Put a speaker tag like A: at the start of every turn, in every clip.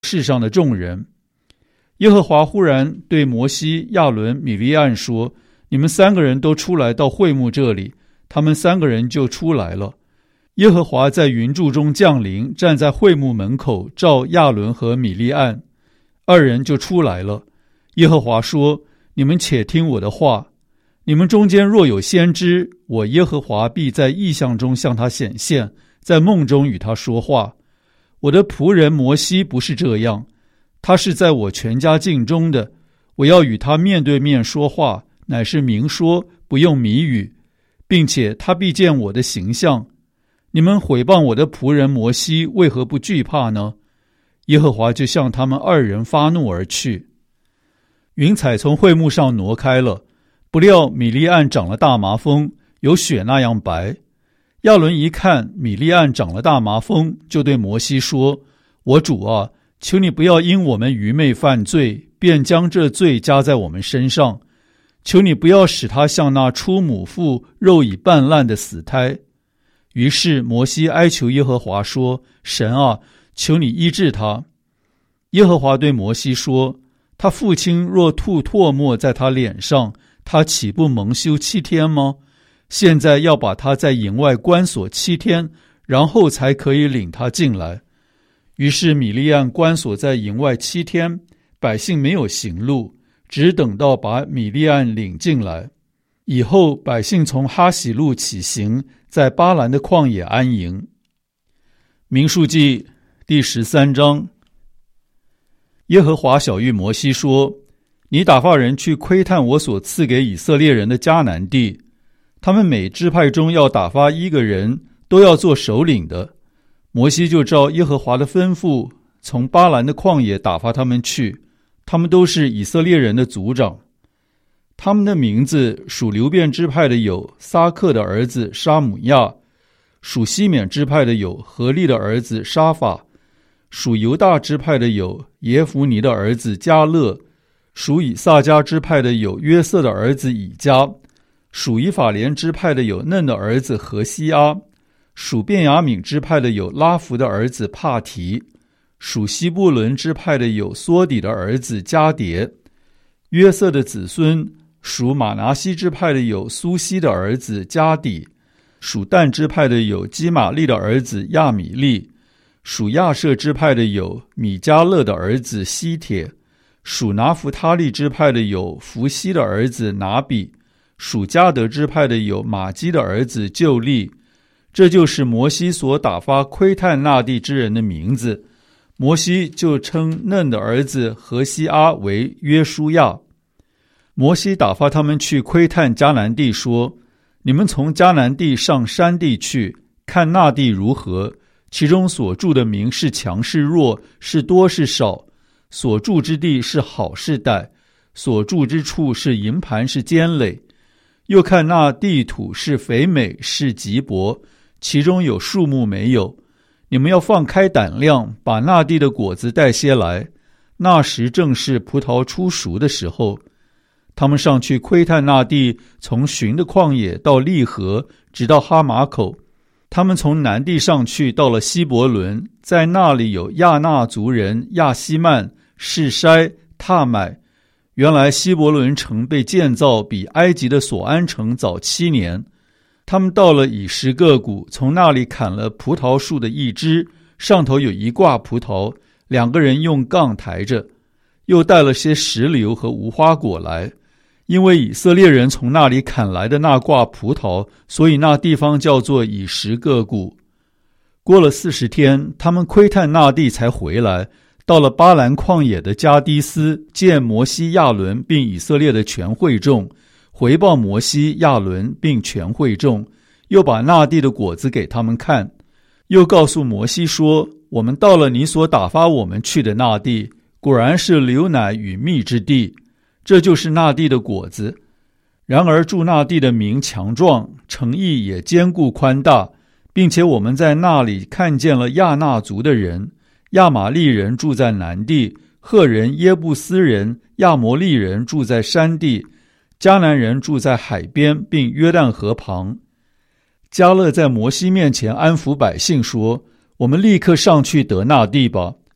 A: 世上的众人。耶和华忽然对摩西、亚伦、米利暗说：你们3个人都出来到会幕这里。他们3个人就出来了。耶和华在云柱中降临，站在会幕门口，照亚伦和米利暗，2人就出来了。耶和华说：你们且听我的话，你们中间若有先知，我耶和华必在异象中向他显现，在梦中与他说话。我的仆人摩西不是这样，他是在我全家境中的，我要与他面对面说话，乃是明说，不用谜语，并且他必见我的形象。你们毁谤我的仆人摩西，为何不惧怕呢？耶和华就向他们2人发怒而去。云彩从会幕上挪开了，不料米利暗长了大麻风，有雪那样白。亚伦一看米利暗长了大麻风，就对摩西说：我主啊，求你不要因我们愚昧犯罪，便将这罪加在我们身上。求你不要使他像那出母腹肉已半烂的死胎。于是摩西哀求耶和华说：神啊，求你医治他。耶和华对摩西说：他父亲若吐唾沫在他脸上，他岂不蒙羞7天吗？现在要把他在营外关锁7天，然后才可以领他进来。于是米利暗关锁在营外7天，百姓没有行路，只等到把米利暗领进来。以后百姓从哈喜路起行，在巴兰的旷野安营。民数记第13章。耶和华晓谕摩西说：你打发人去窥探我所赐给以色列人的迦南地，他们每支派中要打发1个人，都要做首领的。摩西就照耶和华的吩咐，从巴兰的旷野打发他们去，他们都是以色列人的族长。他们的名字属流便支派的有撒克的儿子沙姆亚，属西缅支派的有何利的儿子沙法，属犹大支派的有耶孚尼的儿子迦勒，属以萨迦支派的有约瑟的儿子以迦，属以法莲支派的有嫩的儿子何西阿，属便雅悯支派的有拉弗的儿子帕提，属西布伦支派的有梭底的儿子迦迭。约瑟的子孙属马拿西支派的有苏西的儿子迦底，属但支派的有基玛利的儿子亚米利，属亚舍支派的有米迦勒的儿子西帖，属拿弗他利支派的有弗西的儿子拿比，属迦得支派的有玛基的儿子旧利。这就是摩西所打发窥探那地之人的名字。摩西就称嫩的儿子何西阿为约书亚。摩西打发他们去窥探迦南地，说：你们从迦南地上山地去，看那地如何，其中所住的民是强是弱，是多是少，所住之地是好是歹，所住之处是营盘是坚垒。又看那地土是肥美是瘠薄，其中有树木没有。你们要放开胆量，把那地的果子带些来，那时正是葡萄出熟的时候。他们上去窥探那地，从寻的旷野到利河，直到哈马口。他们从南地上去，到了希伯伦，在那里有亚纳族人亚希曼、示筛、踏买。原来希伯伦城被建造比埃及的索安城早7年。他们到了以实各谷，从那里砍了葡萄树的一枝，上头有1挂葡萄，2个人用杠抬着，又带了些石榴和无花果来。因为以色列人从那里砍来的那挂葡萄，所以那地方叫做以实各谷。过了40天，他们窥探那地才回来，到了巴兰旷野的加低斯，见摩西、亚伦并以色列的全会众，回报摩西、亚伦并全会众，又把那地的果子给他们看，又告诉摩西说：我们到了你所打发我们去的那地，果然是流奶与蜜之地，这就是那地的果子。然而住那地的民强壮，城邑也坚固宽大，并且我们在那里看见了亚纳族的人，亚玛利人住在南地，赫人、耶布斯人、亚摩利人住在山地，迦南人住在海边，并约旦河旁。迦勒在摩西面前安抚百姓说：我们立刻上去得那地吧，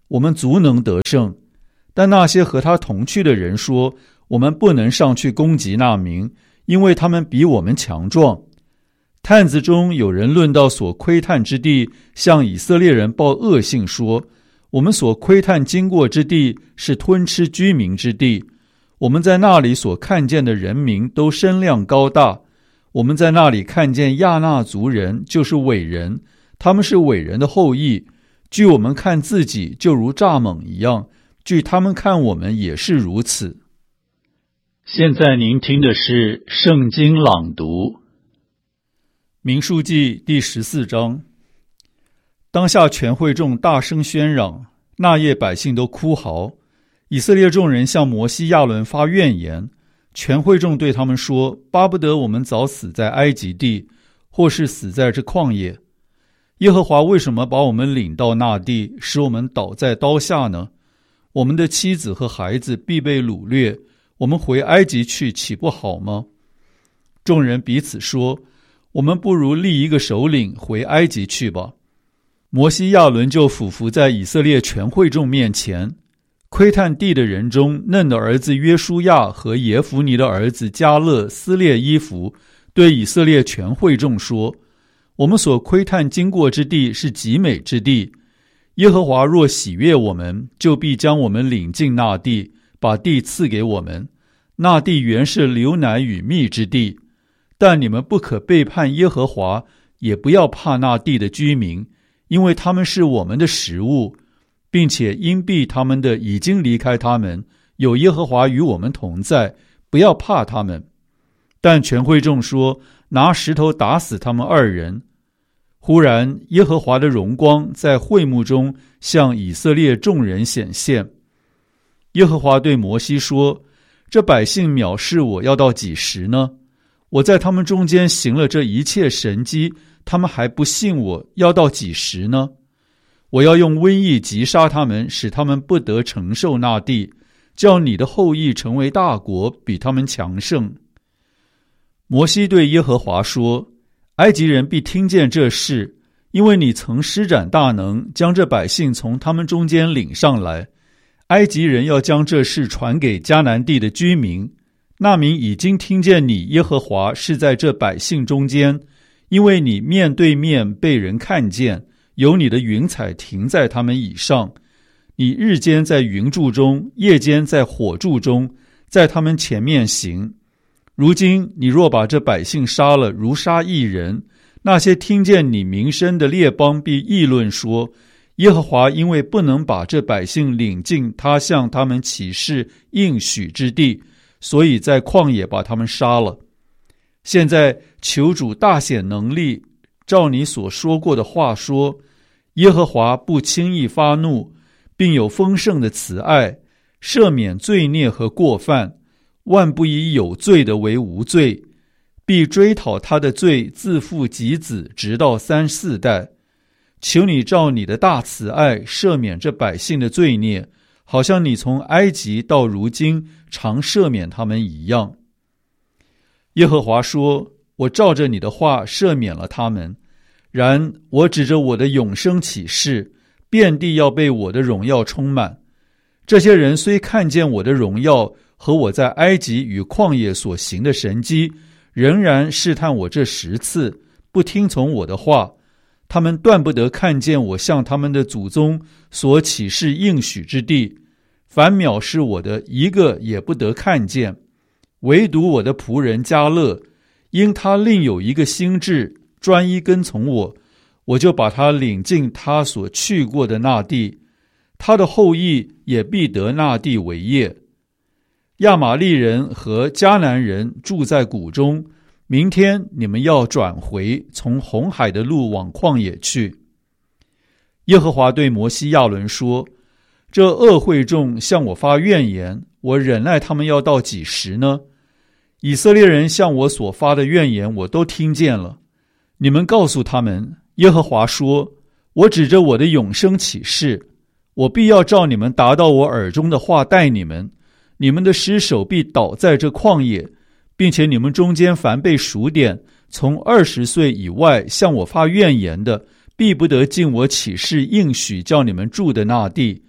A: 我们足能得胜。但那些和他同去的人说，我们不能上去攻击那民，因为他们比我们强壮。探子中有人论到所窥探之地，向以色列人报恶信说，我们所窥探经过之地是吞吃居民之地，我们在那里所看见的人民都身量高大，我们在那里看见亚纳族人，就是伟人，他们是伟人的后裔，据我们看自己就如蚱蜢一样，据他们看我们也是如此。现在您听的是圣经朗读。民数记第14章。当下全会众大声喧嚷，那夜百姓都哭嚎。以色列众人向摩西亚伦发怨言，全会众对他们说，巴不得我们早死在埃及地，或是死在这旷野。耶和华为什么把我们领到那地，使我们倒在刀下呢？我们的妻子和孩子必被掳掠，我们回埃及去岂不好吗？众人彼此说，我们不如立一个首领回埃及去吧。摩西亚伦就俯伏在以色列全会众面前，窥探地的人中，嫩的儿子约书亚和耶孚尼的儿子迦勒撕裂衣服，对以色列全会众说，我们所窥探经过之地是极美之地，耶和华若喜悦我们，就必将我们领进那地，把地赐给我们。那地原是流奶与蜜之地，但你们不可背叛耶和华，也不要怕那地的居民，因为他们是我们的食物，并且因避他们的已经离开他们，有耶和华与我们同在，不要怕他们。但全会众说，拿石头打死他们二人。忽然耶和华的荣光在会幕中向以色列众人显现。耶和华对摩西说，这百姓藐视我要到几时呢？我在他们中间行了这一切神迹，他们还不信我，要到几时呢？我要用瘟疫击杀他们，使他们不得承受那地，叫你的后裔成为大国，比他们强盛。摩西对耶和华说，埃及人必听见这事，因为你曾施展大能，将这百姓从他们中间领上来。埃及人要将这事传给迦南地的居民，那民已经听见你耶和华是在这百姓中间，因为你面对面被人看见，有你的云彩停在他们以上，你日间在云柱中，夜间在火柱中，在他们前面行。如今你若把这百姓杀了，如杀一人，那些听见你名声的列邦必议论说，耶和华因为不能把这百姓领进他向他们起誓应许之地，所以在旷野把他们杀了。现在求主大显能力，照你所说过的话说，耶和华不轻易发怒，并有丰盛的慈爱，赦免罪孽和过犯，万不以有罪的为无罪，必追讨他的罪，自父及子，直到3、4代。求你照你的大慈爱赦免这百姓的罪孽，好像你从埃及到如今常赦免他们一样。耶和华说，我照着你的话赦免了他们，然我指着我的永生起誓，遍地要被我的荣耀充满。这些人虽看见我的荣耀和我在埃及与旷野所行的神迹，仍然试探我这10次，不听从我的话。他们断不得看见我向他们的祖宗所起誓应许之地，凡藐视我的一个也不得看见。唯独我的仆人迦勒，因他另有一个心志，专一跟从我，我就把他领进他所去过的那地，他的后裔也必得那地为业。亚玛利人和迦南人住在谷中，明天你们要转回，从红海的路往旷野去。耶和华对摩西亚伦说，这恶会众向我发怨言，我忍耐他们要到几时呢？以色列人向我所发的怨言我都听见了。你们告诉他们，耶和华说，我指着我的永生起誓，我必要照你们达到我耳中的话待你们，你们的尸首必倒在这旷野，并且你们中间凡被数点，从20岁以外向我发怨言的，必不得进我起誓应许叫你们住的那地，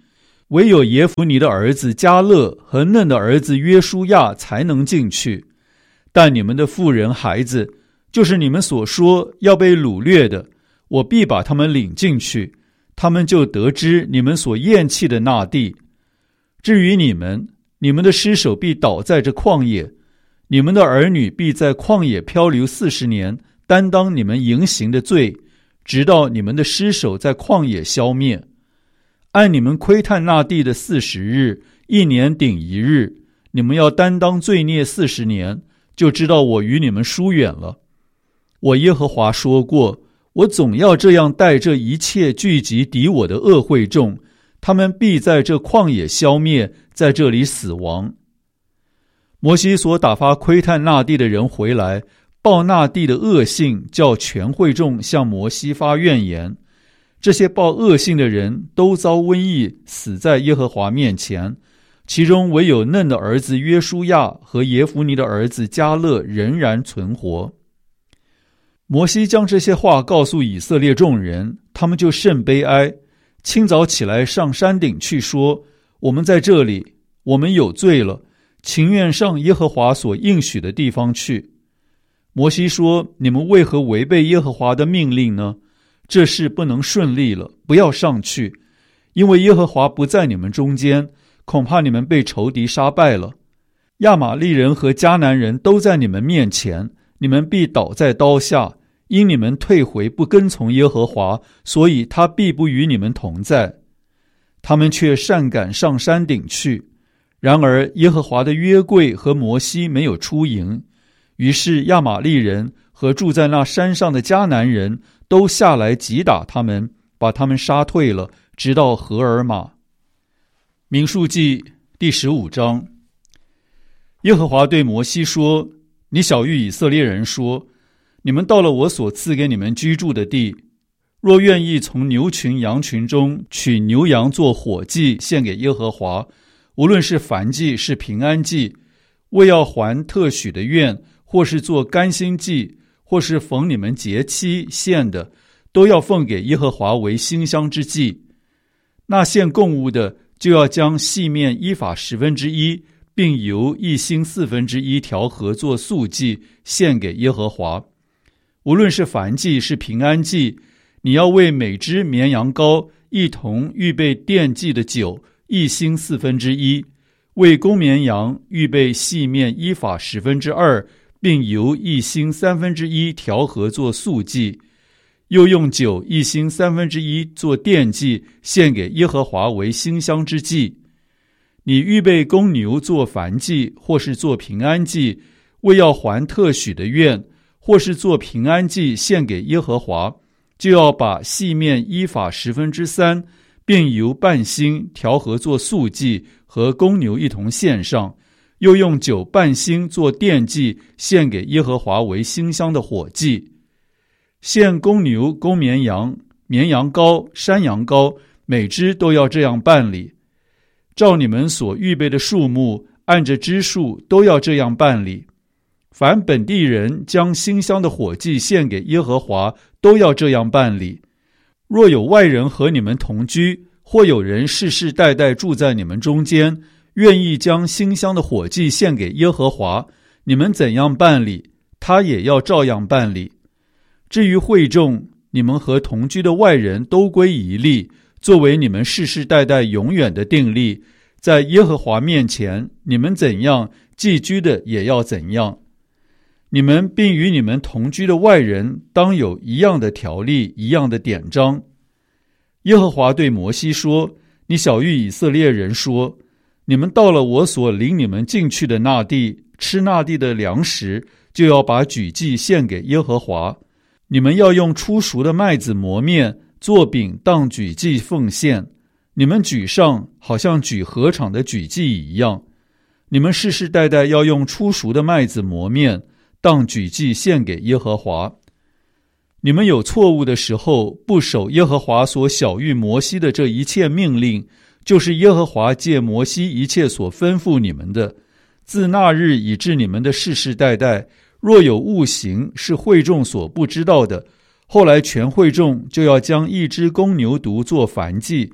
A: 唯有耶孚尼的儿子迦勒和嫩的儿子约书亚才能进去。但你们的妇人孩子，就是你们所说要被掳掠的，我必把他们领进去，他们就得知你们所厌弃的那地。至于你们，你们的尸首必倒在这旷野，你们的儿女必在旷野漂流40年，担当你们淫行的罪，直到你们的尸首在旷野消灭。按你们窥探那地的40日，1年顶1日，你们要担当罪孽40年，就知道我与你们疏远了。我耶和华说过，我总要这样待这一切聚集敌我的恶会众，他们必在这旷野消灭，在这里死亡。摩西所打发窥探那地的人回来，报那地的恶性，叫全会众向摩西发怨言。这些报恶性的人都遭瘟疫，死在耶和华面前，其中唯有嫩的儿子约书亚和耶孚尼的儿子迦勒仍然存活。摩西将这些话告诉以色列众人，他们就甚悲哀，清早起来上山顶去说，我们在这里，我们有罪了，情愿上耶和华所应许的地方去。摩西说，你们为何违背耶和华的命令呢？这事不能顺利了，不要上去，因为耶和华不在你们中间，恐怕你们被仇敌杀败了。亚玛利人和迦南人都在你们面前，你们必倒在刀下，因你们退回不跟从耶和华，所以他必不与你们同在。他们却擅赶上山顶去，然而耶和华的约柜和摩西没有出营，于是亚玛利人和住在那山上的迦南人都下来击打他们，把他们杀退了，直到何尔玛。民数记第15章。耶和华对摩西说，你晓谕以色列人说，你们到了我所赐给你们居住的地，若愿意从牛群羊群中取牛羊做火祭献给耶和华，无论是燔祭是平安祭，为要还特许的愿，或是做甘心祭，或是逢你们节期献的，都要奉给耶和华为馨香之祭。那献供物的，就要将细面1法1/10，并油1星1/4调和做素祭，献给耶和华。无论是燔祭是平安祭，你要为每只绵羊羔一同预备奠祭的酒1星1/4，为公绵羊预备细面1法2/10，并油1星1/3调和做素祭，又用酒1星1/3做奠祭，献给耶和华为馨香之祭。你预备公牛做燔祭，或是做平安祭，为要还特许的愿，或是做平安祭献给耶和华，就要把细面1法3/10，并油半星调和做素祭，和公牛一同献上，又用酒半星做奠祭，献给耶和华为馨香的火祭。献公牛、公绵羊、绵羊羔、山羊羔，每只都要这样办理。照你们所预备的数目，按着支数都要这样办理。凡本地人将馨香的火祭献给耶和华，都要这样办理。若有外人和你们同居，或有人世世代代住在你们中间，愿意将馨香的火祭献给耶和华，你们怎样办理，他也要照样办理。至于会众，你们和同居的外人都归一例，作为你们世世代代永远的定例，在耶和华面前，你们怎样，寄居的也要怎样。你们并与你们同居的外人当有一样的条例，一样的典章。耶和华对摩西说，你晓谕以色列人说，你们到了我所领你们进去的那地，吃那地的粮食，就要把举祭献给耶和华。你们要用初熟的麦子磨面，做饼当举祭奉献，你们举上好像举禾场的举祭一样。你们世世代代要用初熟的麦子磨面，当举祭献给耶和华。你们有错误的时候，不守耶和华所晓谕摩西的这一切命令，就是耶和华借摩西一切所吩咐你们的，自那日以至你们的世世代代，若有误行是会众所不知道的，后来全会众就要将一只公牛犊做燔祭，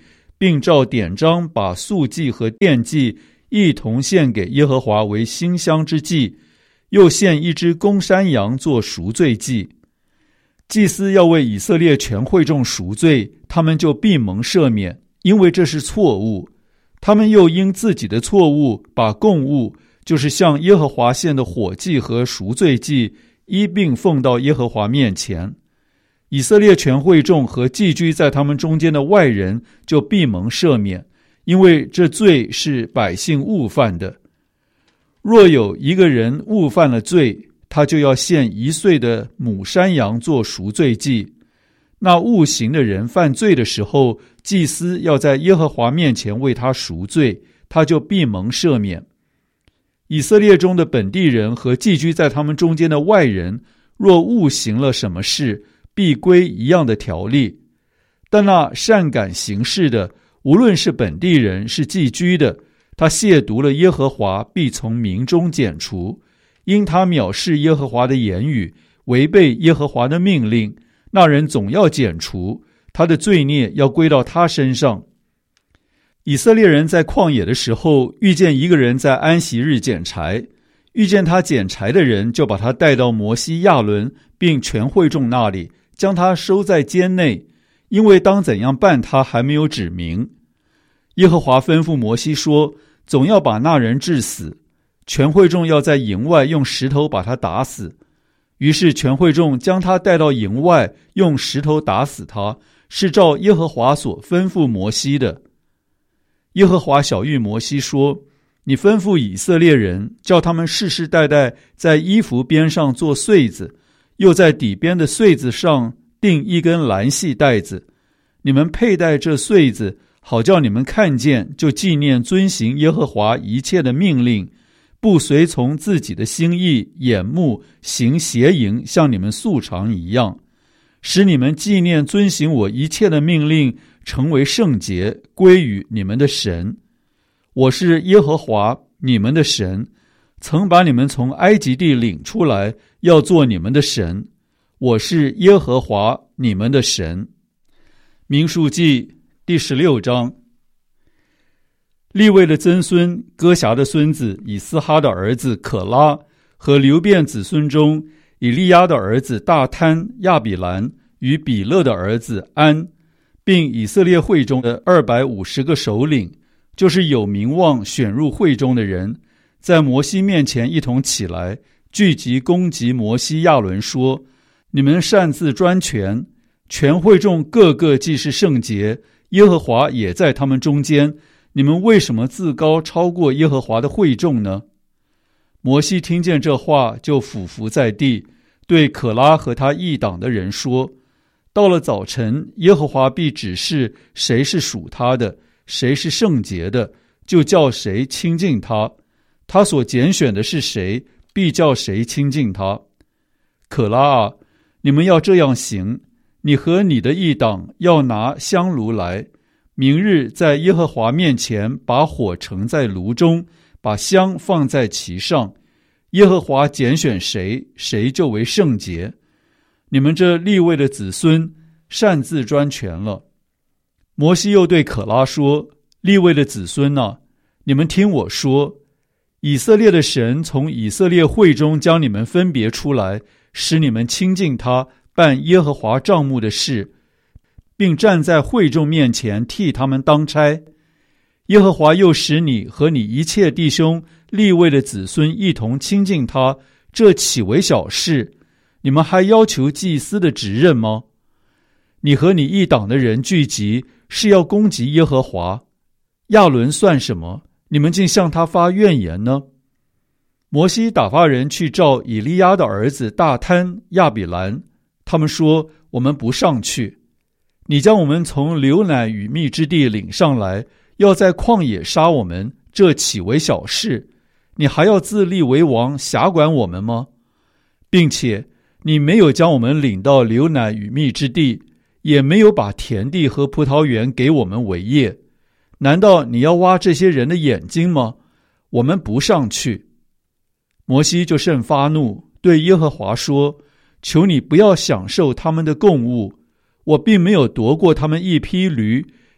A: 并照典章把素祭和奠祭一同献给耶和华为馨香之祭，又献一只公山羊做赎罪祭。祭司要为以色列全会众赎罪，他们就必蒙赦免，因为这是错误。他们又因自己的错误，把供物，就是向耶和华献的火祭和赎罪祭，一并奉到耶和华面前。以色列全会众和寄居在他们中间的外人就必蒙赦免，因为这罪是百姓误犯的。若有一个人误犯了罪，他就要献1岁的母山羊做赎罪祭。那误行的人犯罪的时候，祭司要在耶和华面前为他赎罪，他就必蒙赦免。以色列中的本地人和寄居在他们中间的外人，若误行了什么事，必归一样的条例。但那善感行事的，无论是本地人是寄居的，他亵渎了耶和华，必从民中剪除。因他藐视耶和华的言语，违背耶和华的命令，那人总要剪除，他的罪孽要归到他身上。以色列人在旷野的时候，遇见一个人在安息日捡柴，遇见他捡柴的人，就把他带到摩西、亚伦并全会众那里，将他收在监内，因为当怎样办他还没有指明。耶和华吩咐摩西说，总要把那人治死，全会众要在营外用石头把他打死。于是全会众将他带到营外，用石头打死他，是照耶和华所吩咐摩西的。耶和华晓谕摩西说，你吩咐以色列人，叫他们世世代代在衣服边上做穗子，又在底边的穗子上钉一根蓝细带子。你们佩戴这穗子，好叫你们看见，就纪念遵行耶和华一切的命令，不随从自己的心意眼目行邪淫，像你们素常一样，使你们纪念遵行我一切的命令，成为圣洁，归于你们的神。我是耶和华你们的神，曾把你们从埃及地领出来，要做你们的神。我是耶和华你们的神。民数记第16章。利未的曾孙哥辖的孙子以斯哈的儿子可拉，和流便子孙中以利亚的儿子大贪、亚比兰与比勒的儿子安，并以色列会中的250个首领，就是有名望选入会中的人，在摩西面前一同起来，聚集攻击摩西、亚伦，说，你们擅自专权，全会众个个既是圣洁，耶和华也在他们中间，你们为什么自高超过耶和华的会众呢？摩西听见这话，就俯伏在地，对可拉和他一党的人说，到了早晨，耶和华必指示谁是属他的，谁是圣洁的，就叫谁亲近他，他所拣选的是谁，必叫谁亲近他。可拉啊，你们要这样行，你和你的一党要拿香炉来，明日在耶和华面前把火盛在炉中，把香放在其上，耶和华拣选谁，谁就为圣洁。你们这利未的子孙擅自专权了。摩西又对可拉说，利未的子孙啊，你们听我说，以色列的神从以色列会中将你们分别出来，使你们亲近他，办耶和华帐幕的事，并站在会众面前替他们当差。耶和华又使你和你一切弟兄利未的子孙一同亲近他，这岂为小事？你们还要求祭司的职任吗？你和你一党的人聚集，是要攻击耶和华。亚伦算什么？你们竟向他发怨言呢？摩西打发人去召以利亚的儿子大贪、亚比兰，他们说，我们不上去。你将我们从流奶与蜜之地领上来，要在旷野杀我们，这岂为小事？你还要自立为王，辖管我们吗？并且你没有将我们领到流奶与蜜之地，也没有把田地和葡萄园给我们为业，难道你要挖这些人的眼睛吗？我们不上去。摩西就甚发怒，对耶和华说，求你不要享受他们的供物，我并没有夺过他们一匹驴，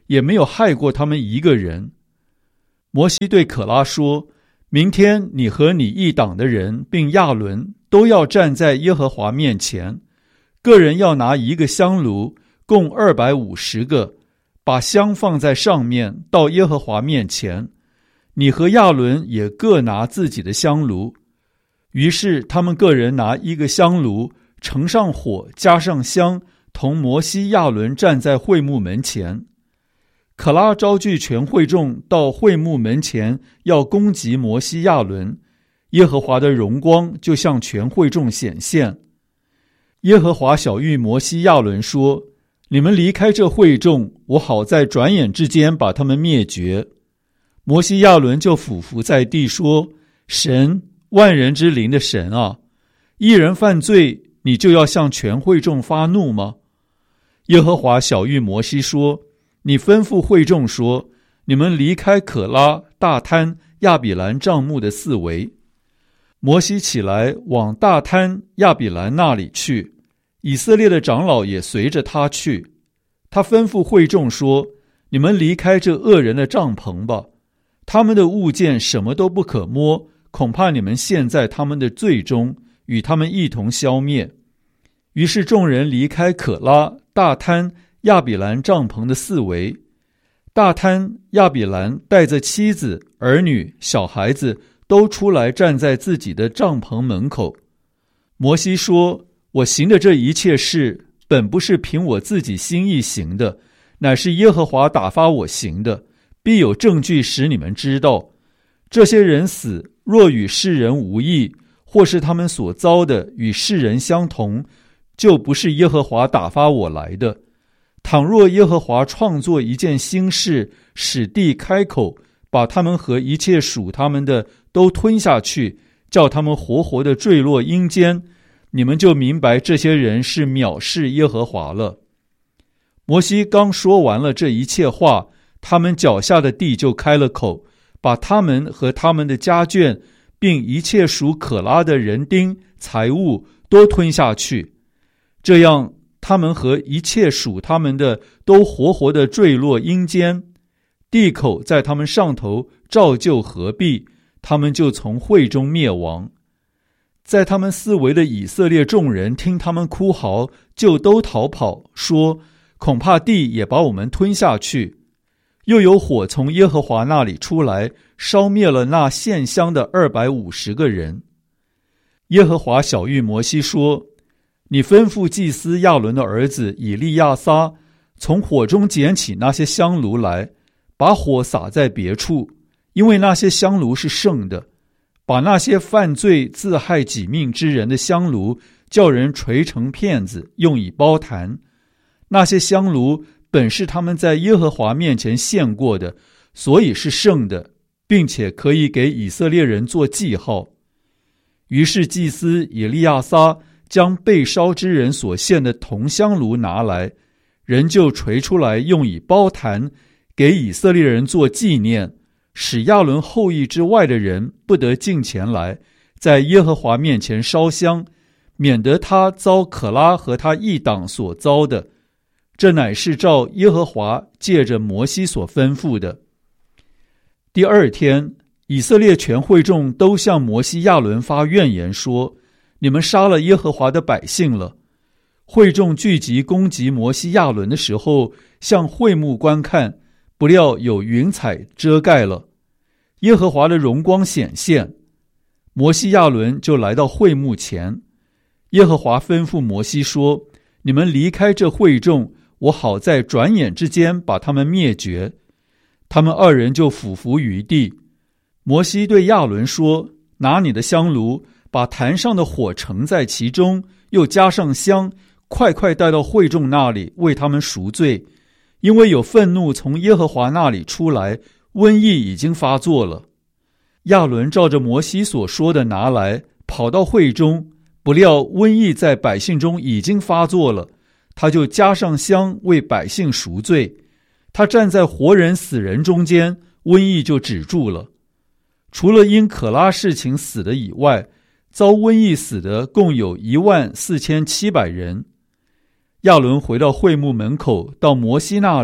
A: 也没有害过他们一个人。摩西对可拉说，明天你和你一党的人并亚伦都要站在耶和华面前，个人要拿一个香炉，共250个，把香放在上面，到耶和华面前。你和亚伦也各拿自己的香炉。于是他们个人拿一个香炉，盛上火，加上香，同摩西亚伦站在会幕门前。可拉招聚全会众到会幕门前，要攻击摩西亚伦，耶和华的荣光就向全会众显现。耶和华晓谕摩西亚伦说，你们离开这会众，我好在转眼之间把他们灭绝。摩西亚伦就俯伏在地说，神，万人之灵的神啊，一人犯罪，你就要向全会众发怒吗？耶和华晓谕摩西说，你吩咐会众说，你们离开可拉、大滩、亚比兰帐幕的四围。摩西起来往大滩、亚比兰那里去，以色列的长老也随着他去。他吩咐会众说，你们离开这恶人的帐篷吧，他们的物件什么都不可摸，恐怕你们陷在他们的罪中，与他们一同消灭。于是众人离开可拉、大滩、亚比兰帐篷的四围。大滩、亚比兰带着妻子、儿女、小孩子都出来站在自己的帐篷门口。摩西说，我行的这一切事，本不是凭我自己心意行的，乃是耶和华打发我行的，必有证据使你们知道。这些人死，若与世人无异，或是他们所遭的与世人相同，就不是耶和华打发我来的。倘若耶和华创作一件新事，使地开口，把他们和一切属他们的都吞下去，叫他们活活的坠落阴间，你们就明白这些人是藐视耶和华了。摩西刚说完了这一切话，他们脚下的地就开了口，把他们和他们的家眷，并一切属可拉的人丁、财物都吞下去。这样他们和一切属他们的都活活的坠落阴间，地口在他们上头照旧合闭，他们就从会中灭亡。在他们四围的以色列众人听他们哭嚎，就都逃跑，说，恐怕地也把我们吞下去。又有火从耶和华那里出来，烧灭了那献香的250个人。耶和华晓谕摩西说，你吩咐祭司亚伦的儿子以利亚撒，从火中捡起那些香炉来，把火撒在别处，因为那些香炉是圣的。把那些犯罪自害己命之人的香炉，叫人捶成片子，用以包坛。那些香炉本是他们在耶和华面前献过的，所以是圣的，并且可以给以色列人做记号。于是祭司以利亚撒将被烧之人所献的铜香炉拿来，人就捶出来，用以包坛，给以色列人做纪念，使亚伦后裔之外的人不得近前来，在耶和华面前烧香，免得他遭可拉和他一党所遭的。这乃是照耶和华借着摩西所吩咐的。第二天，以色列全会众都向摩西亚伦发怨言，说，你们杀了耶和华的百姓了。会众聚集攻击摩西亚伦的时候，向会幕观看，不料有云彩遮盖了，耶和华的荣光显现。摩西亚伦就来到会幕前，耶和华吩咐摩西说，你们离开这会众，我好在转眼之间把他们灭绝。他们二人就俯伏于地。摩西对亚伦说，拿你的香炉，把坛上的火盛在其中，又加上香，快快带到会众那里，为他们赎罪，因为有愤怒从耶和华那里出来，瘟疫已经发作了。亚伦照着摩西所说的拿来，跑到会中，不料瘟疫在百姓中已经发作了，他就加上香，为百姓赎罪。他站在活人死人中间，瘟疫就止住了。除了因可拉事情死的以外，遭瘟疫死的共有14700人。亚伦回到会幕门口，到摩西那里，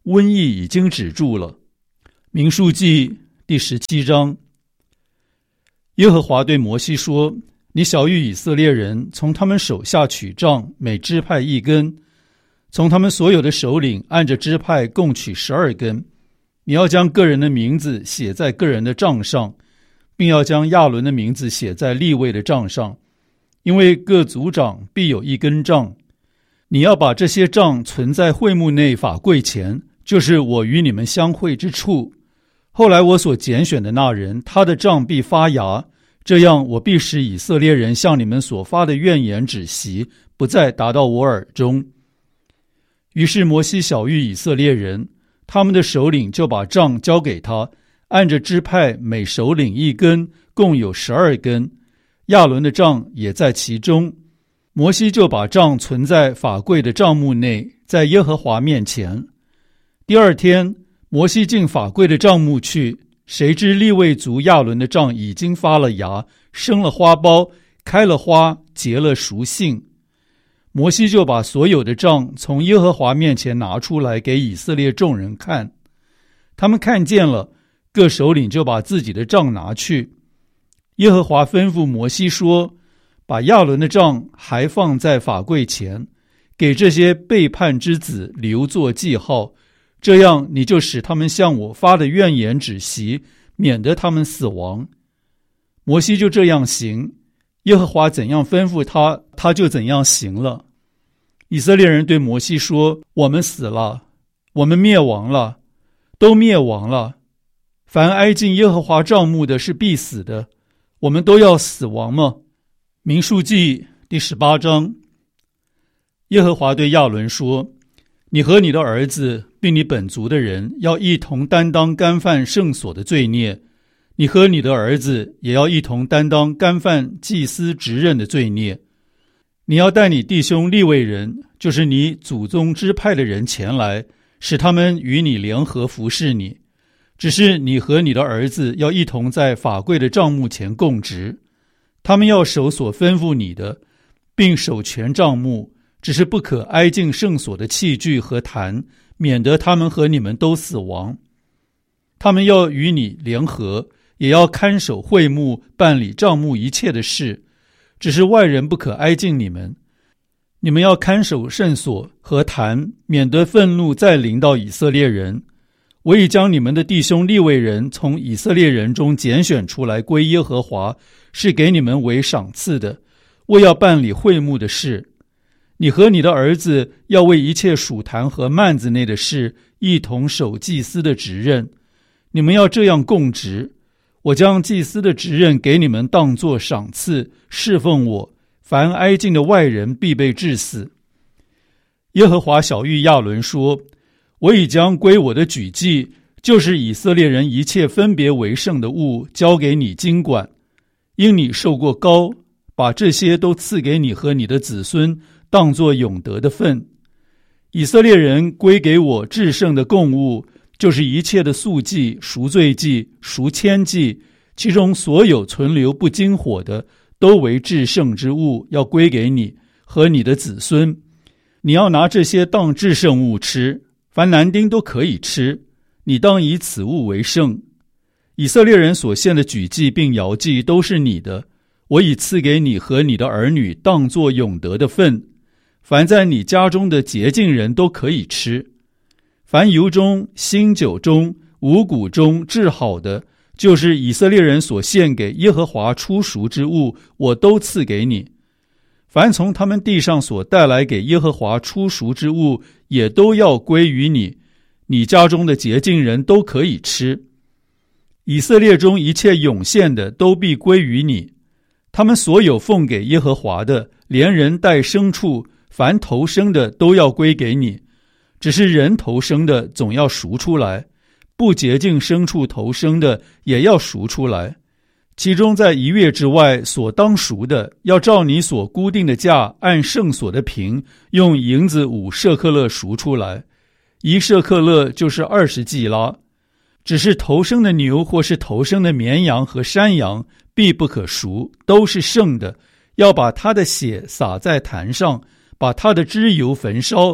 A: 瘟疫已经止住了。民数记第17章。耶和华对摩西说，你晓谕以色列人从他们手下取杖，每支派1根，从他们所有的首领按着支派共取12根。你要将个人的名字写在个人的杖上，并要将亚伦的名字写在利未的杖上，因为各族长必有1根杖。你要把这些杖存在会幕内法柜前，就是我与你们相会之处。后来我所拣选的那人，他的杖必发芽，这样我必使以色列人向你们所发的怨言止息，不再达到我耳中。于是摩西晓谕以色列人，他们的首领就把杖交给他，按着支派每首领1根，共有12根。亚伦的杖也在其中。摩西就把杖存在法柜的帐幕内，在耶和华面前。第二天，摩西进法柜的帐幕去，谁知利未族亚伦的杖已经发了芽，生了花苞，开了花，结了熟杏。摩西就把所有的杖从耶和华面前拿出来给以色列众人看，他们看见了，各首领就把自己的杖拿去。耶和华吩咐摩西说，把亚伦的杖还放在法柜前，给这些背叛之子留作记号，这样你就使他们向我发的怨言止息，免得他们死亡。摩西就这样行，耶和华怎样吩咐他，他就怎样行了。以色列人对摩西说，我们死了，我们灭亡了，都灭亡了。凡挨近耶和华帐幕的是必死的，我们都要死亡吗？民数记第18章。耶和华对亚伦说，你和你的儿子并你本族的人要一同担当干犯圣所的罪孽，你和你的儿子也要一同担当干犯祭司职任的罪孽。你要带你弟兄利未人，就是你祖宗支派的人前来，使他们与你联合服侍你。只是你和你的儿子要一同在法柜的帐幕前供职，他们要守所吩咐你的，并守全帐幕，只是不可挨近圣所的器具和坛，免得他们和你们都死亡。他们要与你联合，也要看守会幕，办理帐幕一切的事，只是外人不可挨近你们。你们要看守圣所和坛，免得愤怒再临到以色列人。我已将你们的弟兄利未人从以色列人中拣选出来归耶和华，是给你们为赏赐的，为要办理会幕的事。你和你的儿子要为一切属坛和幔子内的事一同守祭司的职任，你们要这样供职。我将祭司的职任给你们当作赏赐，侍奉我，凡挨近的外人必被治死。耶和华晓谕亚伦说，我已将归我的举祭，就是以色列人一切分别为圣的物，交给你经管。因你受过膏，把这些都赐给你和你的子孙，当作永得的份。以色列人归给我至圣的供物，就是一切的素祭、赎罪祭、赎愆祭，其中所有存留不经火的，都为至圣之物，要归给你和你的子孙。你要拿这些当至圣物吃，凡男丁都可以吃，你当以此物为圣。以色列人所献的举祭并摇祭都是你的，我已赐给你和你的儿女当作永得的份。凡在你家中的洁净人都可以吃。凡油中、新酒中、五谷中制好的，就是以色列人所献给耶和华初熟之物，我都赐给你。凡从他们地上所带来给耶和华初熟之物，也都要归于你，你家中的洁净人都可以吃。以色列中一切涌现的都必归于你，他们所有奉给耶和华的，连人带牲畜，凡头生的都要归给你。只是人头生的总要赎出来，不洁净牲畜头生的也要赎出来。其中在1月之外所当赎的，要照你所固定的价，按圣所的平，用银子5舍克勒赎出来，1舍克勒就是20季拉。只是头生的牛或是头生的绵羊和山羊，必不可赎，都是圣的，要把它的血洒在坛上，把它的脂油焚烧，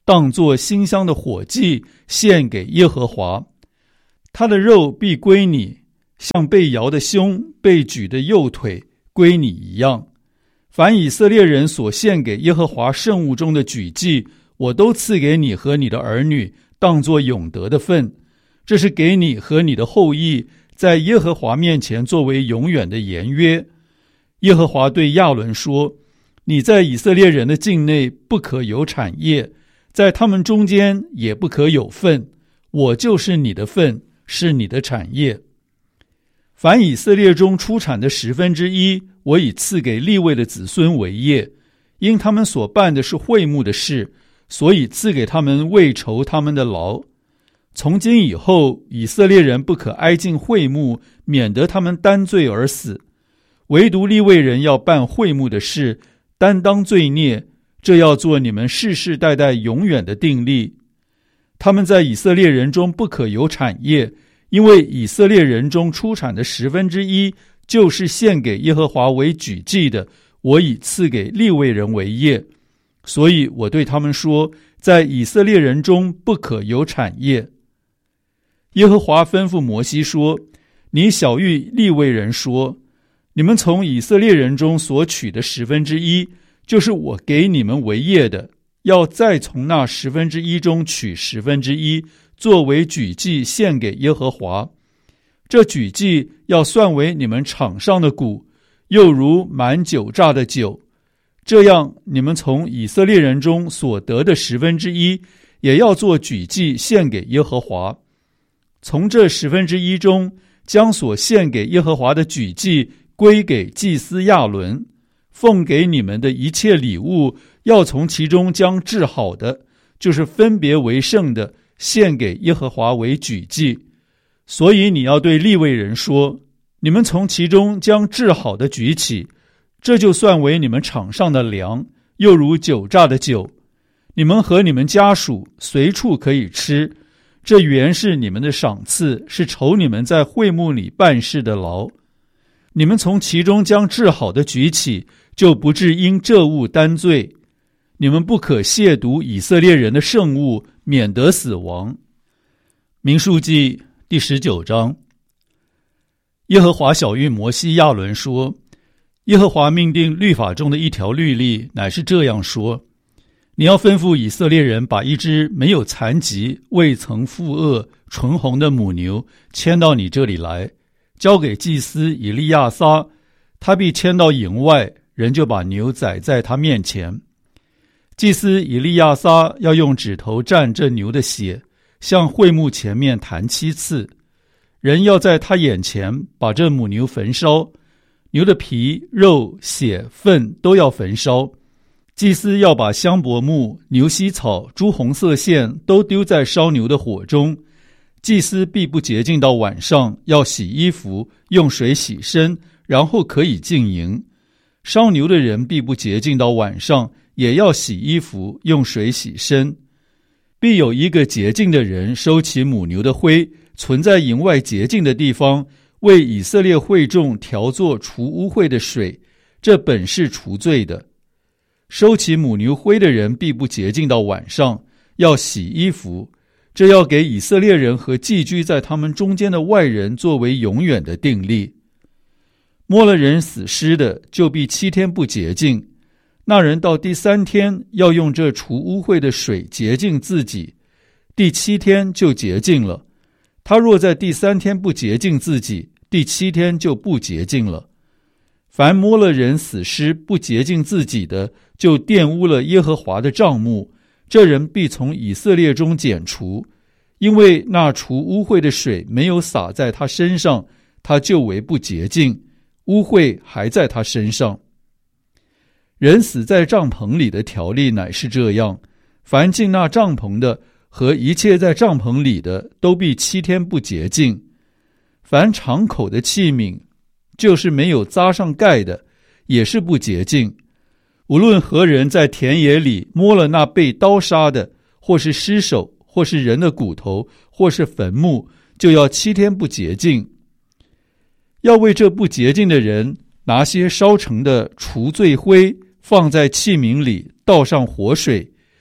A: 当作馨香的火祭献给耶和华。他的肉必归你，像被摇的胸、被举的右腿归你一样。凡以色列人所献给耶和华圣物中的举祭，我都赐给你和你的儿女，当作永得的份。这是给你和你的后裔，在耶和华面前作为永远的言约。耶和华对亚伦说：你在以色列人的境内不可有产业，在他们中间也不可有份，我就是你的份，是你的产业。凡以色列中出产的1/10，我已赐给利未的子孙为业，因他们所办的是会幕的事，所以赐给他们为酬他们的劳。从今以后，以色列人不可挨近会幕，免得他们担罪而死。唯独利未人要办会幕的事，担当罪孽，这要做你们世世代代永远的定例。他们在以色列人中不可有产业，因为以色列人中出产的1/10，就是献给耶和华为举祭的，我已赐给利未人为业。所以我对他们说，在以色列人中不可有产业。耶和华吩咐摩西说：你晓谕利未人说，你们从以色列人中所取的1/10，就是我给你们为业的，要再从那1/10中取1/10，作为举祭献给耶和华。这举祭要算为你们场上的谷，又如满酒榨的酒。这样，你们从以色列人中所得的1/10，也要做举祭献给耶和华。从这1/10中，将所献给耶和华的举祭归给祭司亚伦。奉给你们的一切礼物，要从其中将治好的，就是分别为圣的，献给耶和华为举祭。所以你要对利未人说，你们从其中将治好的举起，这就算为你们场上的粮，又如酒榨的酒。你们和你们家属随处可以吃，这原是你们的赏赐，是酬你们在会幕里办事的劳。你们从其中将治好的举起，就不致因这物担罪。你们不可亵渎以色列人的圣物，免得死亡。民数记第19章。耶和华晓谕摩西亚伦说：耶和华命定律法中的一条律例，乃是这样说：你要吩咐以色列人把一只没有残疾、未曾负恶、纯红的母牛牵到你这里来，交给祭司以利亚撒，他必牵到营外，人就把牛宰在他面前。祭司以利亚撒要用指头蘸这牛的血，向会幕前面弹7次。人要在他眼前把这母牛焚烧，牛的皮、肉、血、粪都要焚烧。祭司要把香柏木、牛膝草、朱红色线都丢在烧牛的火中。祭司必不洁净到晚上，要洗衣服，用水洗身，然后可以进营。烧牛的人必不洁净到晚上，也要洗衣服，用水洗身。必有一个洁净的人收起母牛的灰，存在营外洁净的地方，为以色列会众调作除污秽的水，这本是除罪的。收起母牛灰的人必不洁净到晚上，要洗衣服，这要给以色列人和寄居在他们中间的外人作为永远的定例。摸了人死尸的，就必7天不洁净。那人到第3天要用这除污秽的水洁净自己，第7天就洁净了。他若在第3天不洁净自己，第7天就不洁净了。凡摸了人死尸不洁净自己的，就玷污了耶和华的帐幕，这人必从以色列中剪除，因为那除污秽的水没有洒在他身上，他就为不洁净，污秽还在他身上。人死在帐篷里的条例乃是这样：凡进那帐篷的和一切在帐篷里的，都必7天不洁净。凡敞口的器皿，就是没有扎上盖的，也是不洁净。无论何人在田野里摸了那被刀杀的，或是尸首，或是人的骨头，或是坟墓，就要7天不洁净。要为这不洁净的人拿些烧成的除罪灰，放在器皿里，倒上活水，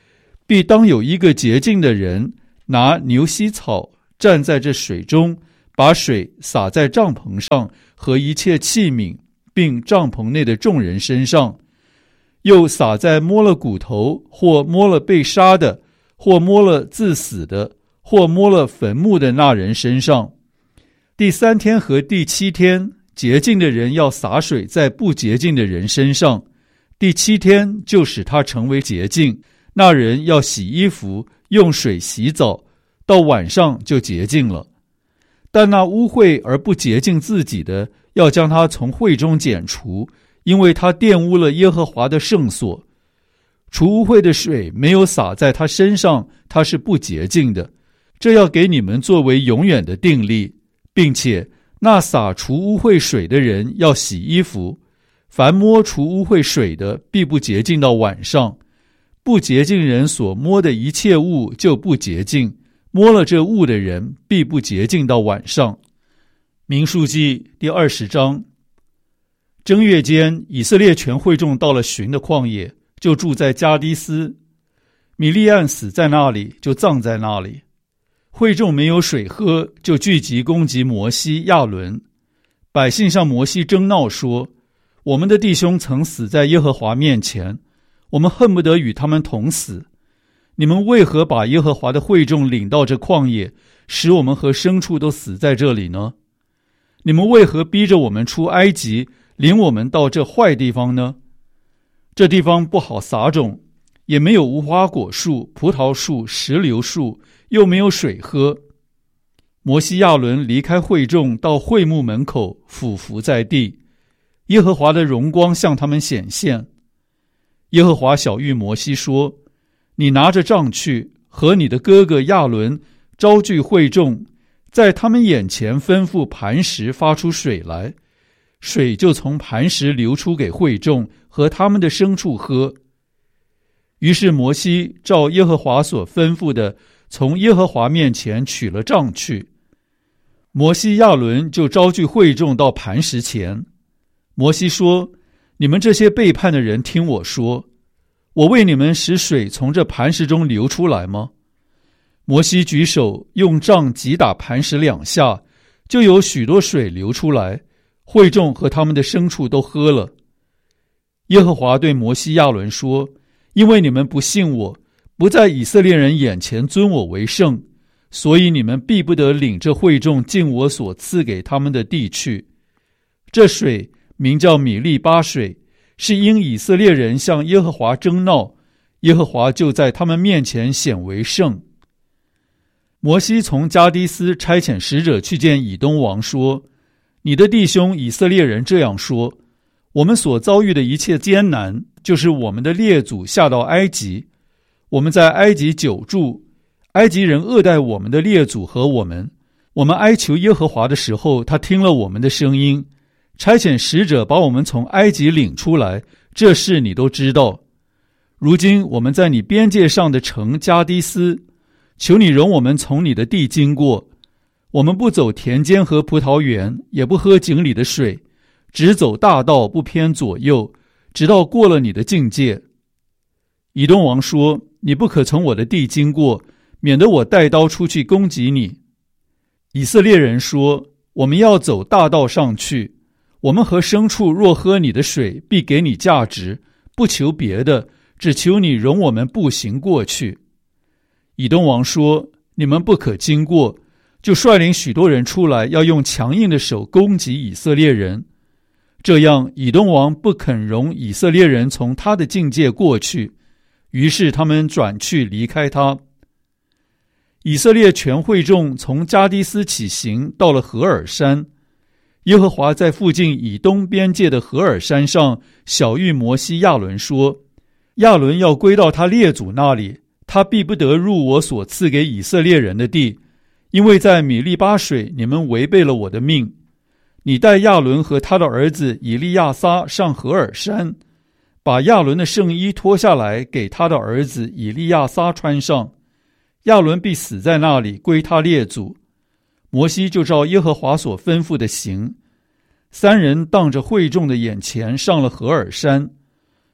A: 必当有一个洁净的人拿牛膝草站在这水中，把水洒在帐篷上和一切器皿，并帐篷内的众人身上，又洒在摸了骨头或摸了被杀的或摸了自死的或摸了坟墓的那人身上。第3天和第7天，洁净的人要洒水在不洁净的人身上，第7天就使他成为洁净，那人要洗衣服，用水洗澡，到晚上就洁净了。但那污秽而不洁净自己的，要将他从会中剪除，因为他玷污了耶和华的圣所。除污秽的水没有洒在他身上，他是不洁净的。这要给你们作为永远的定例，并且那洒除污秽水的人要洗衣服，凡摸除污秽水的，必不洁净到晚上。不洁净人所摸的一切物就不洁净，摸了这物的人必不洁净到晚上。民数记第20章。正月间，以色列全会众到了寻的旷野，就住在加低斯。米利暗死在那里，就葬在那里。会众没有水喝，就聚集攻击摩西、亚伦。百姓向摩西争闹说：我们的弟兄曾死在耶和华面前，我们恨不得与他们同死。你们为何把耶和华的会众领到这旷野，使我们和牲畜都死在这里呢？你们为何逼着我们出埃及，领我们到这坏地方呢？这地方不好撒种，也没有无花果树、葡萄树、石榴树，又没有水喝。摩西亚伦离开会众，到会幕门口俯伏在地，耶和华的荣光向他们显现。耶和华晓谕摩西说：你拿着杖去，和你的哥哥亚伦招聚会众，在他们眼前吩咐磐石发出水来，水就从磐石流出给会众和他们的牲畜喝。于是摩西照耶和华所吩咐的，从耶和华面前取了杖去。摩西亚伦就招聚会众到磐石前。摩西说：你们这些背叛的人，听我说，我为你们使水从这磐石中流出来吗？摩西举手用杖击打磐石2下，就有许多水流出来，会众和他们的牲畜都喝了。耶和华对摩西亚伦说：因为你们不信我，不在以色列人眼前尊我为圣，所以你们必不得领这会众进我所赐给他们的地去。这水名叫米利巴水，是因以色列人向耶和华争闹，耶和华就在他们面前显为圣。摩西从加低斯差遣使者去见以东王，说：你的弟兄以色列人这样说，我们所遭遇的一切艰难，就是我们的列祖下到埃及，我们在埃及久住，埃及人恶待我们的列祖和我们哀求耶和华的时候，他听了我们的声音，差遣使者把我们从埃及领出来，这事你都知道。如今我们在你边界上的城加低斯，求你容我们从你的地经过，我们不走田间和葡萄园，也不喝井里的水，只走大道，不偏左右，直到过了你的境界。以东王说：你不可从我的地经过，免得我带刀出去攻击你。以色列人说：我们要走大道上去，我们和牲畜若喝你的水，必给你价值，不求别的，只求你容我们步行过去。以东王说：你们不可经过，就率领许多人出来，要用强硬的手攻击以色列人。这样以东王不肯容以色列人从他的境界过去，于是他们转去离开他。以色列全会众从加低斯起行，到了何珥山。耶和华在附近以东边界的何珥山上晓谕摩西亚伦说：亚伦要归到他列祖那里，他必不得入我所赐给以色列人的地，因为在米利巴水你们违背了我的命。你带亚伦和他的儿子以利亚撒上何珥山，把亚伦的圣衣脱下来给他的儿子以利亚撒穿上，亚伦必死在那里，归他列祖。摩西就照耶和华所吩咐的行，3人当着会众的眼前上了何珥山。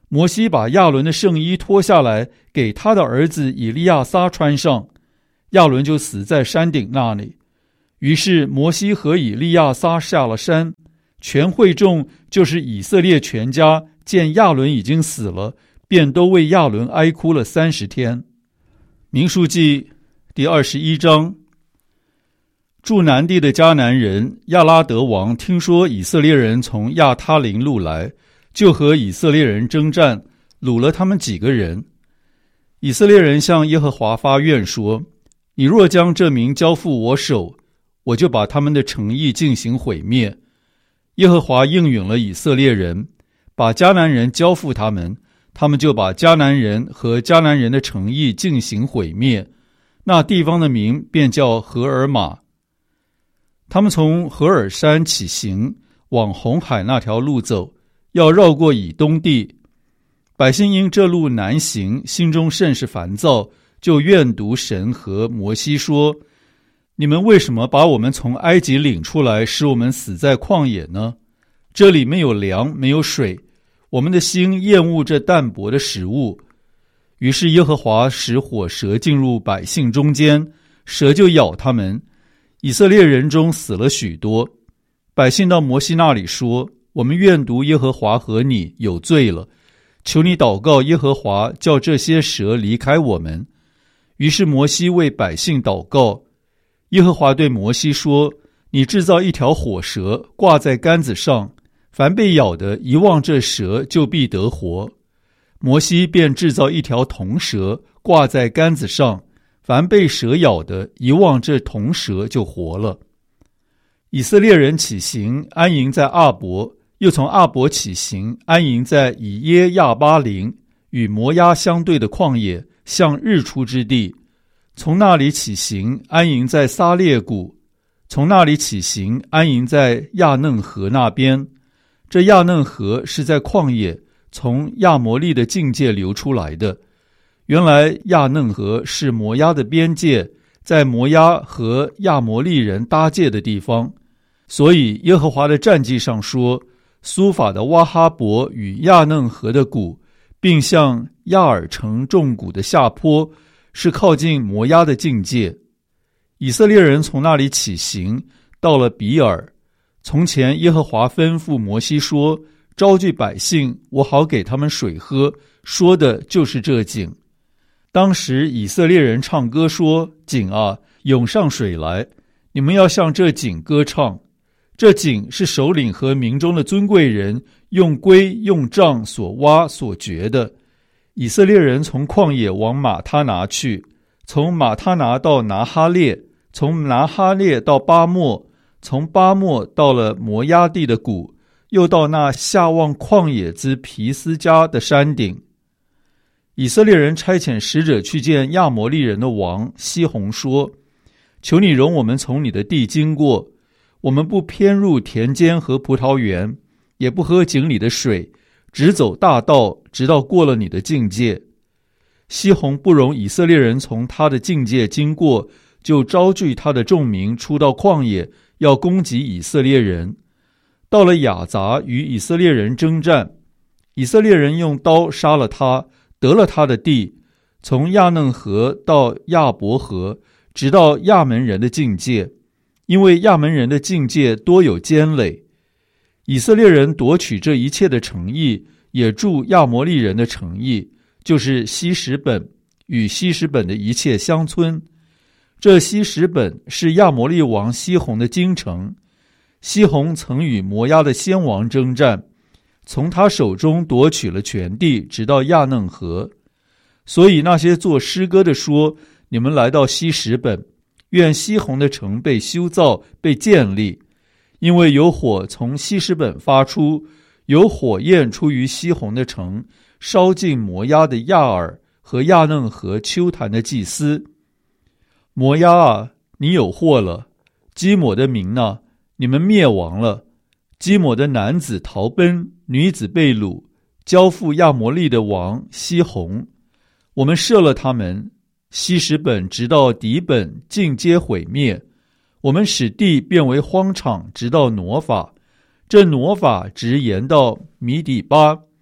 A: 摩西把亚伦的圣衣脱下来，给他的儿子以利亚撒穿上，亚伦就死在山顶那里。于是摩西和以利亚撒下了山，全会众就是以色列全家见亚伦已经死了，便都为亚伦哀哭了30天。民数记第21章。住南地的迦南人亚拉德王听说以色列人从亚他林路来，就和以色列人征战，掳了他们几个人。以色列人向耶和华发愿说，你若将这民交付我手，我就把他们的城邑进行毁灭。耶和华应允了以色列人，把迦南人交付他们，他们就把迦南人和迦南人的城邑进行毁灭，那地方的名便叫何尔玛。他们从何尔山起行，往红海那条路走，要绕过以东地。百姓因这路难行，心中甚是烦躁，就怨毒神和摩西说，你们为什么把我们从埃及领出来，使我们死在旷野呢？这里没有粮，没有水，我们的心厌恶这淡薄的食物。于是耶和华使火蛇进入百姓中间，蛇就咬他们，以色列人中死了许多。百姓到摩西那里说，我们怨毒耶和华和你，有罪了，求你祷告耶和华，叫这些蛇离开我们。于是摩西为百姓祷告。耶和华对摩西说，你制造一条火蛇，挂在杆子上，凡被咬的一望这蛇，就必得活。摩西便制造一条铜蛇，挂在杆子上，凡被蛇咬的一望这铜蛇，就活了。以色列人起行，安营在阿伯，又从阿伯起行，安营在以耶亚巴林，与摩押相对的旷野，向日出之地。从那里起行，安营在撒列谷，从那里起行，安营在亚嫩河那边。这亚嫩河是在旷野，从亚摩利的境界流出来的。原来亚嫩河是摩押的边界，在摩押和亚摩利人搭界的地方。所以耶和华的战记上说，苏法的哇哈伯与亚嫩河的谷，并向亚尔城众谷的下坡，是靠近摩押的境界。以色列人从那里起行，到了比尔。从前耶和华吩咐摩西说，招聚百姓，我好给他们水喝，说的就是这井。当时以色列人唱歌说，井啊，涌上水来，你们要向这井歌唱。这井是首领和民中的尊贵人用龟用杖所挖所掘的。以色列人从旷野往马他拿去，从马他拿到拿哈列，从拿哈列到巴莫，从巴莫到了摩押地的谷，又到那下望旷野之皮斯加的山顶。以色列人差遣使者去见亚摩利人的王西宏说，求你容我们从你的地经过，我们不偏入田间和葡萄园，也不喝井里的水，只走大道，直到过了你的境界。西宏不容以色列人从他的境界经过，就招聚他的众民出到旷野，要攻击以色列人。到了雅杂，与以色列人征战，以色列人用刀杀了他，得了他的地，从亚嫩河到亚伯河，直到亚门人的境界，因为亚门人的境界多有坚垒。以色列人夺取这一切的城邑，也住亚摩利人的城邑，就是西什本与西什本的一切乡村。这西什本是亚摩利王西宏的京城。西宏曾与摩押的先王征战，从他手中夺取了全地，直到亚嫩河。所以那些作诗歌的说，你们来到西什本，愿西宏的城被修造，被建立，因为有火从西什本发出，有火焰出于西宏的城，烧尽摩押的亚尔和亚嫩河丘坛的祭司。摩押啊，你有祸了！基抹的民啊，你们灭亡了。基抹的男子逃奔，女子被掳，交付亚摩利的王西宏。我们射了他们，西什本直到底本，尽皆毁灭。我们使地变为荒场，直到挪法。这挪法直延到米底巴，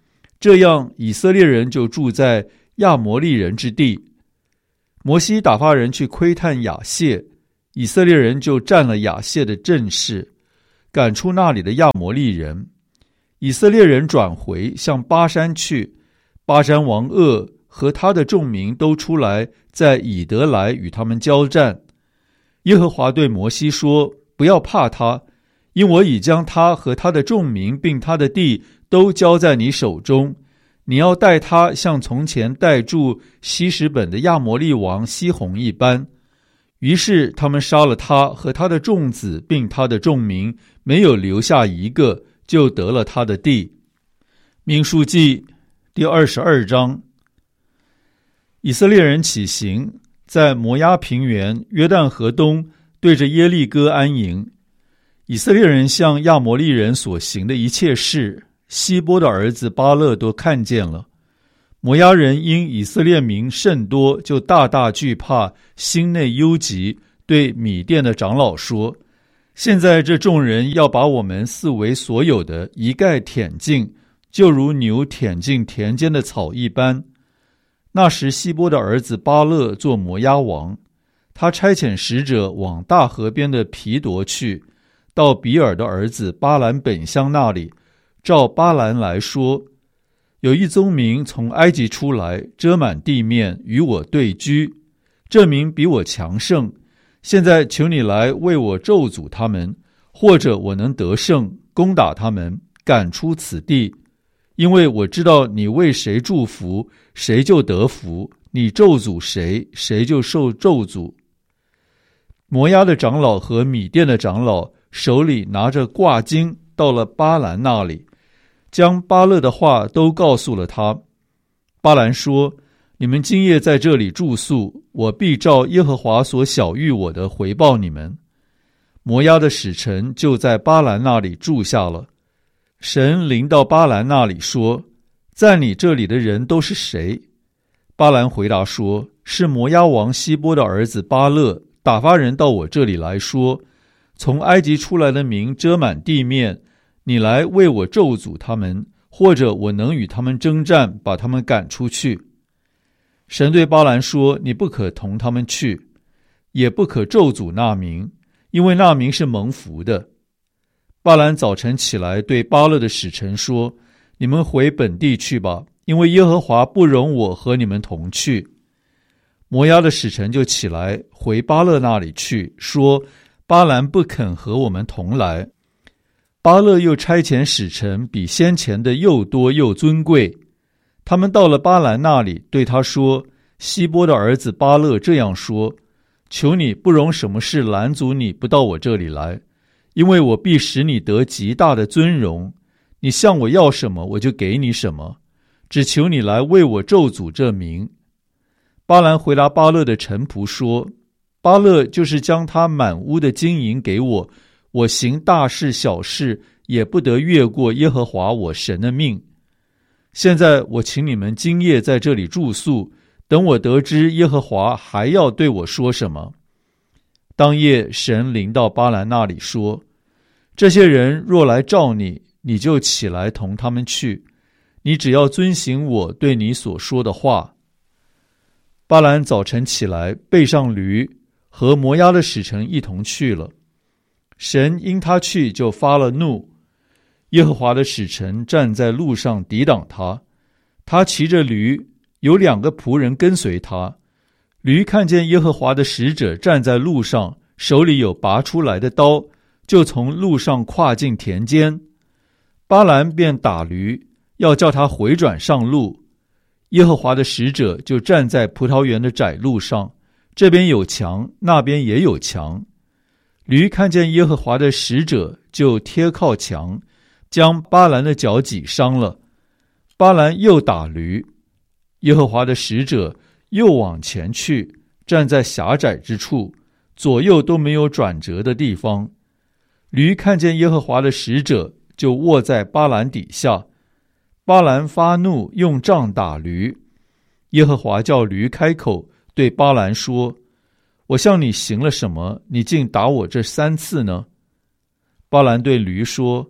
A: 这样以色列人就住在亚摩利人之地。摩西打发人去窥探亚谢，以色列人就占了亚谢的阵势，赶出那里的亚摩利人。以色列人转回向巴山去，巴山王噩和他的众民都出来，在以得来与他们交战。耶和华对摩西说：不要怕他，因我已将他和他的众民并他的地都交在你手中。你要带他像从前带住希实本的亚摩利王西宏一般。于是他们杀了他和他的众子并他的众民，没有留下一个，就得了他的地。民数记第22章。以色列人起行，在摩押平原约旦河东对着耶利哥安营。以色列人向亚摩利人所行的一切事，希波的儿子巴勒都看见了。摩押人因以色列民甚多，就大大惧怕，心内忧急，对米甸的长老说：现在这众人要把我们四围所有的一概舔尽，就如牛舔尽田间的草一般。那时希波的儿子巴勒做摩押王，他差遣使者往大河边的皮夺去，到比尔的儿子巴兰本乡那里，照巴兰来说：有一宗民从埃及出来，遮满地面，与我对居，这民比我强盛。现在求你来为我咒诅他们，或者我能得胜，攻打他们，赶出此地。因为我知道你为谁祝福，谁就得福；你咒诅谁，谁就受咒诅。摩押的长老和米甸的长老手里拿着挂经，到了巴兰那里，将巴勒的话都告诉了他。巴兰说：你们今夜在这里住宿，我必照耶和华所晓谕我的回报你们。摩押的使臣就在巴兰那里住下了。神临到巴兰那里说：在你这里的人都是谁？巴兰回答说：是摩押王希波的儿子巴勒，打发人到我这里来说：从埃及出来的民遮满地面，你来为我咒诅他们，或者我能与他们征战，把他们赶出去。神对巴兰说：你不可同他们去，也不可咒诅那民，因为那民是蒙福的。巴兰早晨起来，对巴勒的使臣说：你们回本地去吧，因为耶和华不容我和你们同去。摩押的使臣就起来回巴勒那里去，说：巴兰不肯和我们同来。巴勒又差遣使臣，比先前的又多又尊贵。他们到了巴兰那里，对他说：希波的儿子巴勒这样说：求你不容什么事拦阻你不到我这里来，因为我必使你得极大的尊荣。你向我要什么，我就给你什么，只求你来为我咒诅这民。巴兰回答巴勒的臣仆说：巴勒就是将他满屋的金银给我，我行大事小事也不得越过耶和华我神的命。现在我请你们今夜在这里住宿，等我得知耶和华还要对我说什么。当夜神临到巴兰那里说：这些人若来召你，你就起来同他们去，你只要遵行我对你所说的话。巴兰早晨起来，背上驴，和摩押的使臣一同去了。神因他去就发了怒，耶和华的使臣站在路上抵挡他，他骑着驴，有2个仆人跟随他。驴看见耶和华的使者站在路上，手里有拔出来的刀，就从路上跨进田间。巴兰便打驴，要叫他回转上路。耶和华的使者就站在葡萄园的窄路上，这边有墙，那边也有墙。驴看见耶和华的使者，就贴靠墙，将巴兰的脚挤伤了。巴兰又打驴，耶和华的使者又往前去，站在狭窄之处，左右都没有转折的地方。驴看见耶和华的使者，就卧在巴兰底下。巴兰发怒，用杖打驴。耶和华叫驴开口，对巴兰说：我向你行了什么，你竟打我这3次呢？巴兰对驴说：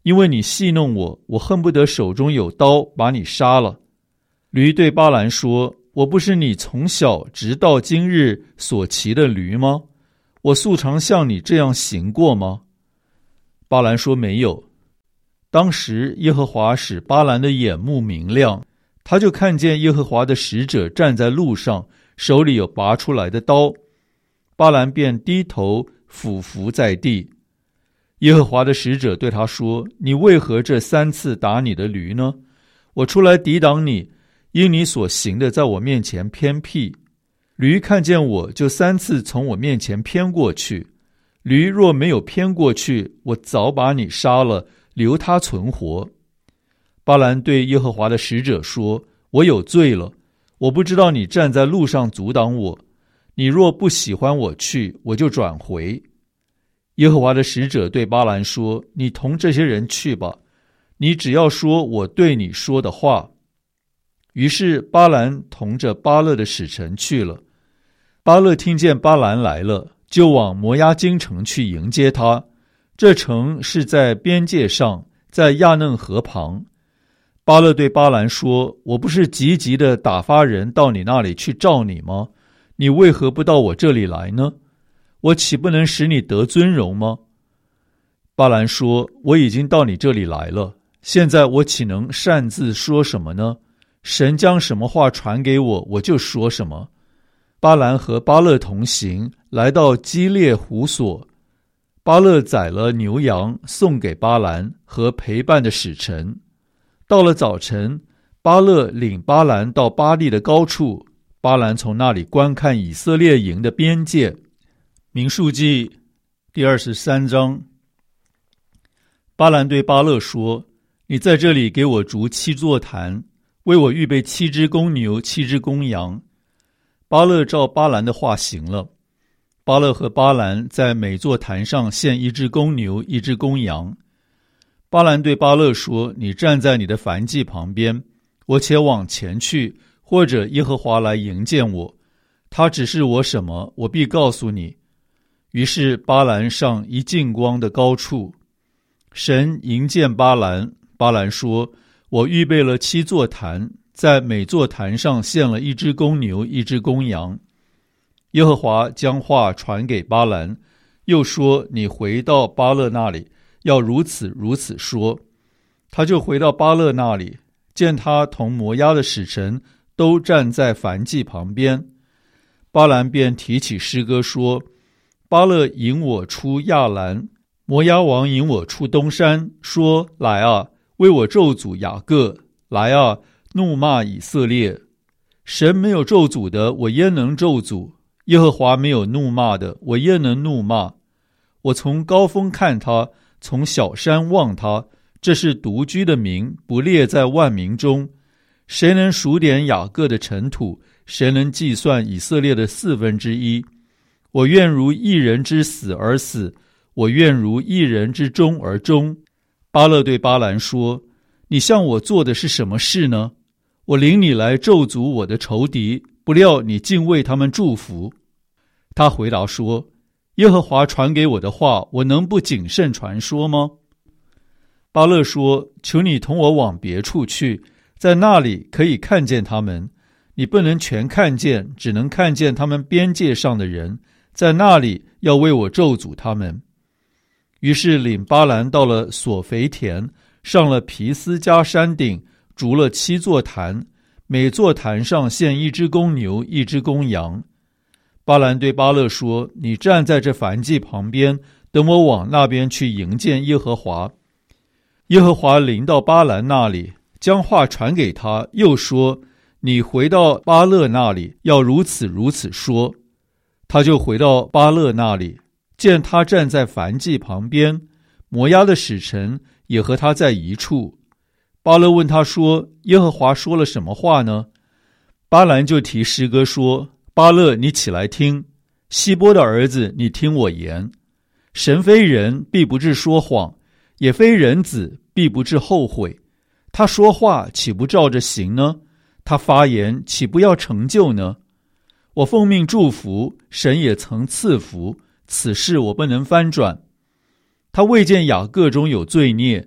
A: 因为你戏弄我，我恨不得手中有刀把你杀了。驴对巴兰说，我不是你从小直到今日所骑的驴吗？我素常像你这样行过吗？巴兰说，没有。当时耶和华使巴兰的眼目明亮，他就看见耶和华的使者站在路上，手里有拔出来的刀。巴兰便低头俯伏在地。耶和华的使者对他说，你为何这3次打你的驴呢？我出来抵挡你，因你所行的在我面前偏僻。驴看见我，就3次从我面前偏过去。驴若没有偏过去，我早把你杀了，留他存活。巴兰对耶和华的使者说，我有罪了，我不知道你站在路上阻挡我。你若不喜欢我去，我就转回。耶和华的使者对巴兰说，你同这些人去吧，你只要说我对你说的话。于是巴兰同着巴勒的使臣去了。巴勒听见巴兰来了，就往摩押京城去迎接他。这城是在边界上，在亚嫩河旁。巴勒对巴兰说，我不是急急地打发人到你那里去召你吗？你为何不到我这里来呢？我岂不能使你得尊荣吗？巴兰说，我已经到你这里来了，现在我岂能擅自说什么呢？神将什么话传给我，我就说什么。巴兰和巴勒同行，来到基列胡所。巴勒宰了牛羊，送给巴兰和陪伴的使臣。到了早晨，巴勒领巴兰到巴力的高处，巴兰从那里观看以色列营的边界。民数记第23章。巴兰对巴勒说，你在这里给我筑7座坛，为我预备7只公牛7只公羊。巴勒照巴兰的话行了。巴勒和巴兰在每座坛上献1只公牛1只公羊。巴兰对巴勒说，你站在你的燔祭旁边，我且往前去，或者耶和华来迎见我，他指示我什么，我必告诉你。于是巴兰上一近光的高处，神迎见巴兰。巴兰说，我预备了7座坛，在每座坛上献了1只公牛1只公羊。耶和华将话传给巴兰，又说，你回到巴勒那里，要如此如此说。他就回到巴勒那里，见他同摩押的使臣都站在燔祭旁边。巴兰便提起诗歌说，巴勒引我出亚兰，摩押王引我出东山，说，来啊，为我咒诅雅各，来啊，怒骂以色列。神没有咒诅的，我焉能咒诅？耶和华没有怒骂的，我焉能怒骂？我从高峰看他，从小山望他，这是独居的民，不列在万民中。谁能数点雅各的尘土？谁能计算以色列的1/4？我愿如一人之死而死，我愿如一人之终而终。巴勒对巴兰说，你向我做的是什么事呢？我领你来咒诅我的仇敌，不料你竟为他们祝福。他回答说，耶和华传给我的话，我能不谨慎传说吗？巴勒说，求你同我往别处去，在那里可以看见他们。你不能全看见，只能看见他们边界上的人，在那里要为我咒诅他们。于是领巴兰到了索肥田，上了皮斯加山顶，筑了7座坛，每座坛上献1只公牛1只公羊。巴兰对巴勒说，你站在这燔祭旁边，等我往那边去迎见耶和华。耶和华临到巴兰那里，将话传给他，又说，你回到巴勒那里，要如此如此说。他就回到巴勒那里，见他站在燔祭旁边，摩押的使臣也和他在一处。巴勒问他说，耶和华说了什么话呢？巴兰就提诗歌说，巴勒，你起来听，希波的儿子，你听我言。神非人，必不至说谎，也非人子，必不至后悔。他说话岂不照着行呢？他发言岂不要成就呢？我奉命祝福，神也曾赐福，此事我不能翻转。他未见雅各中有罪孽，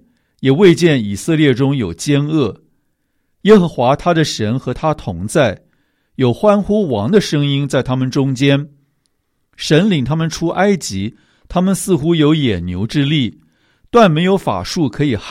A: 也未见以色列中有奸恶。耶和华他的神和他同在，有欢呼王的声音在他们中间。神领他们出埃及，他们似乎有野牛之力，断没有法术可以害